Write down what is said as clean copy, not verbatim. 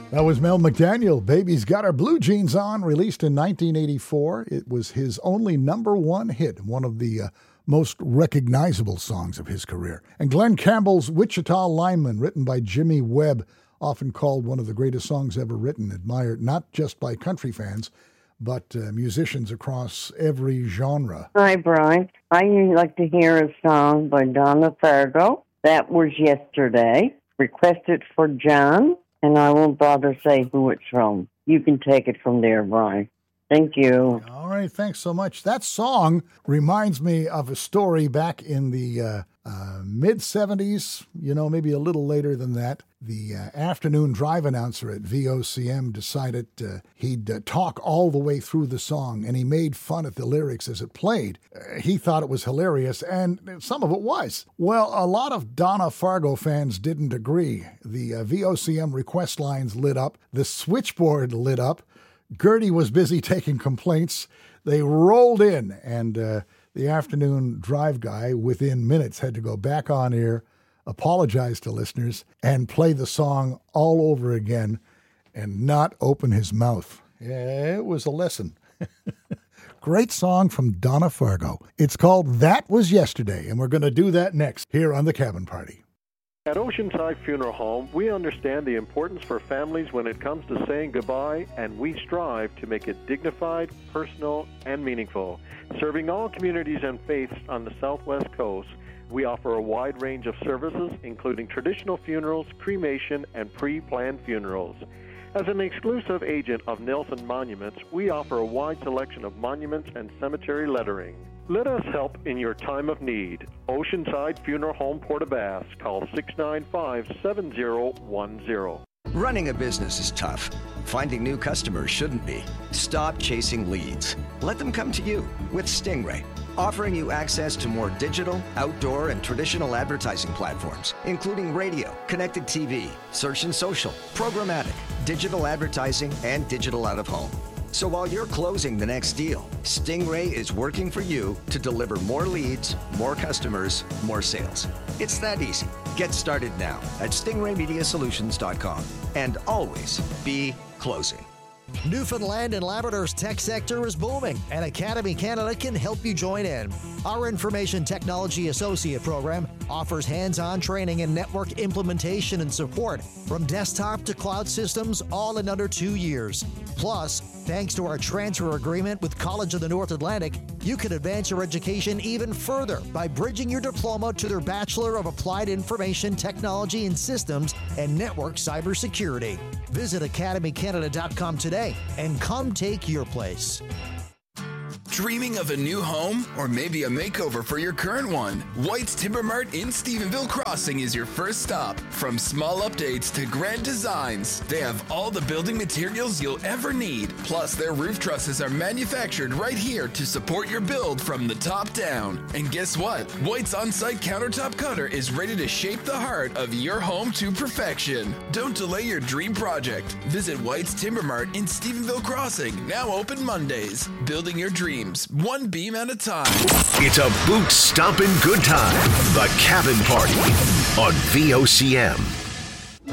That was Mel McDaniel. Baby's Got Her Blue Jeans On, released in 1984. It was his only number one hit, one of the most recognizable songs of his career. And Glenn Campbell's Wichita Lineman, written by Jimmy Webb, often called one of the greatest songs ever written, admired not just by country fans, but musicians across every genre. Hi, Brian. I like to hear a song by Donna Fargo. That was Yesterday. Requested for John, and I won't bother say who it's from. You can take it from there, Brian. Thank you. All right, thanks so much. That song reminds me of a story back in the mid-'70s, maybe a little later than that. The afternoon drive announcer at VOCM decided he'd talk all the way through the song, and he made fun at the lyrics as it played. He thought it was hilarious, and some of it was. Well, a lot of Donna Fargo fans didn't agree. The VOCM request lines lit up. The switchboard lit up. Gertie was busy taking complaints. They rolled in, and the afternoon drive guy, within minutes, had to go back on air, apologize to listeners, and play the song all over again and not open his mouth. Yeah, it was a lesson. Great song from Donna Fargo. It's called That Was Yesterday, and we're going to do that next here on The Cabin Party. At Oceanside Funeral Home, we understand the importance for families when it comes to saying goodbye, and we strive to make it dignified, personal, and meaningful. Serving all communities and faiths on the Southwest Coast, we offer a wide range of services, including traditional funerals, cremation, and pre-planned funerals. As an exclusive agent of Nelson Monuments, we offer a wide selection of monuments and cemetery lettering. Let us help in your time of need. Oceanside Funeral Home, Port aux Basques. Call 695-7010. Running a business is tough. Finding new customers shouldn't be. Stop chasing leads. Let them come to you with Stingray, offering you access to more digital, outdoor, and traditional advertising platforms, including radio, connected TV, search and social, programmatic, digital advertising, and digital out-of-home. So while you're closing the next deal, Stingray is working for you to deliver more leads, more customers, more sales. It's that easy. Get started now at stingraymediasolutions.com, and always be closing. Newfoundland and Labrador's tech sector is booming, and Academy Canada can help you join in. Our Information Technology Associate program offers hands-on training in network implementation and support from desktop to cloud systems, all in under 2 years. Plus, thanks to our transfer agreement with College of the North Atlantic, you can advance your education even further by bridging your diploma to their Bachelor of Applied Information Technology and Systems and Network Cybersecurity. Visit academycanada.com today and come take your place. Dreaming of a new home or maybe a makeover for your current one? White's Timber Mart in Stephenville Crossing is your first stop. From small updates to grand designs, they have all the building materials you'll ever need. Plus, their roof trusses are manufactured right here to support your build from the top down. And guess what? White's on-site countertop cutter is ready to shape the heart of your home to perfection. Don't delay your dream project. Visit White's Timber Mart in Stephenville Crossing, now open Mondays. Building your dreams, one beam at a time. It's a boot-stomping good time. The Cabin Party on VOCM.